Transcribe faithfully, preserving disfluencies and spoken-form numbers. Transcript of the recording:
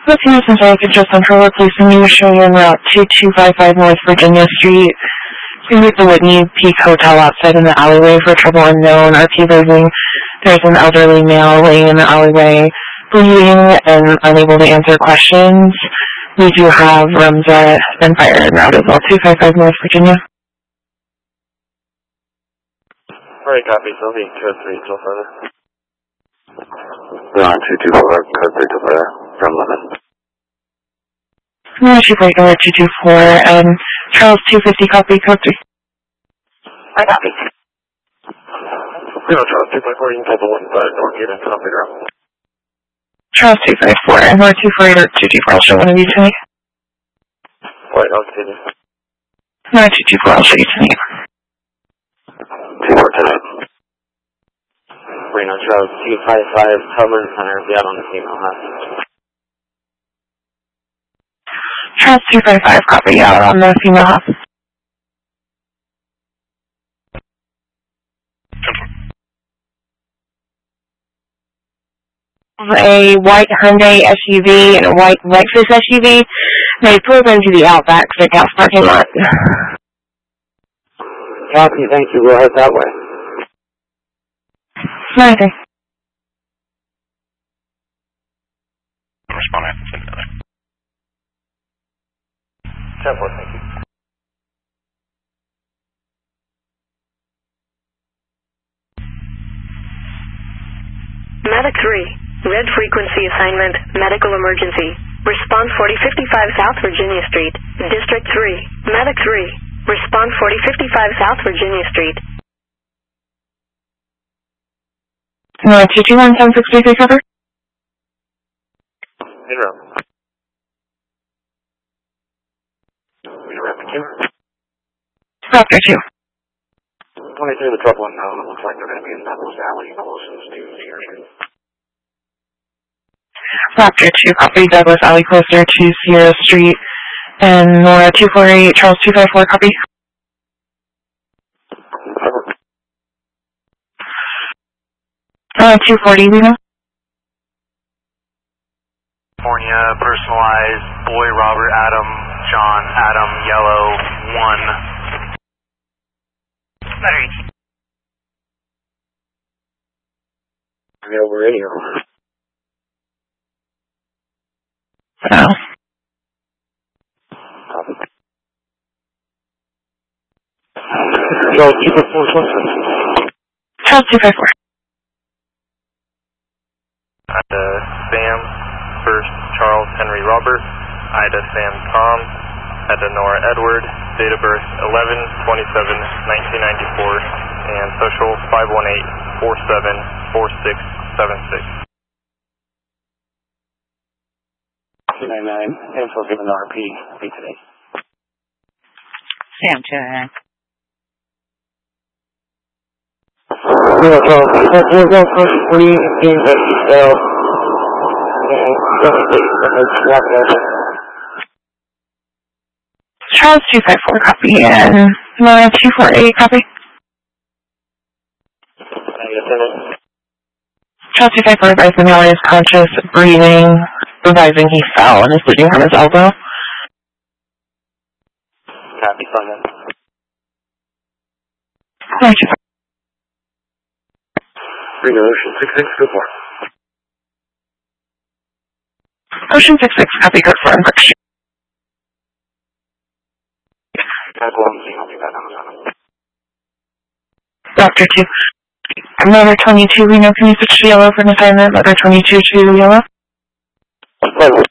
With Houston Central Central replacing you showing en route two two five five North Virginia Street. You're at the Whitney Peak Hotel outside in the alleyway for trouble unknown. R P losing. There's an elderly male laying in the alleyway, bleeding and unable to answer questions. We do have Rumza and fire en route as well. two five five North Virginia. Alright, copy. Sylvie, code three till further. We're on two two four, code three till further, from Lemon. No, two four, two two four, and Charles two fifty, copy, code three. I copy. Zero, Charles two five four, you can type a one five, don't get in, copy, girl. Charles two five four, and we're two four eight or two two four, I'll show one of you tonight. Alright, I'll continue. No, two two four, I'll show you tonight. two four tonight. Reno, Charles two five five, Tubman Center, be out on the female, huh? Charles two five five, copy, out on the female hop. A white Hyundai S U V and a white Lexus S U V. They pulled into the Outback Steakhouse parking lot. Copy, thank you, we'll head that way. Nothing. Respond, I have to send another. ten four, thank you. Medic three, red frequency assignment, medical emergency. Respond forty fifty-five South Virginia Street, District three. Medic three, respond forty fifty-five South Virginia Street. No, two two one seven six three three, cover. Zero. We're at the camera. Raptor two. twenty-three, the trouble unknown. It looks like they're going to be in Douglas Alley, closest to Sierra Street. Raptor two, copy, Douglas Alley, closer to Sierra Street. And Nora two four eight, Charles two five four, copy. Uh, two forty, we know. California, personalized, boy, Robert, Adam, John, Adam, yellow, one. Over radio. Oh. Charles two five four, Charles two five four. Ida, Sam, first, Charles, Henry, Robert, Ida, Sam, Tom, Ida, Nora, Edward, date of birth eleven twenty-seven nineteen ninety-four, and social five one eight four seven four six seven six. two nine nine, info given R P, be today. Sam two nine nine. Yeah, so, we're going for three games at Eastdale. Charles two five four, copy, and Nora two four eight, copy. Charles two five four, advising the male is conscious, breathing, advising he fell and is bleeding from his elbow. Copy, fine. Nora two four. Reno, Ocean six six, good morning. Ocean six six, copy, code for Brook Street. Guys, well, I'm seeing, I'll be back on the phone. Doctor two. Letter twenty-two, Reno, can you switch to yellow for an assignment? Letter twenty-two to yellow. Letter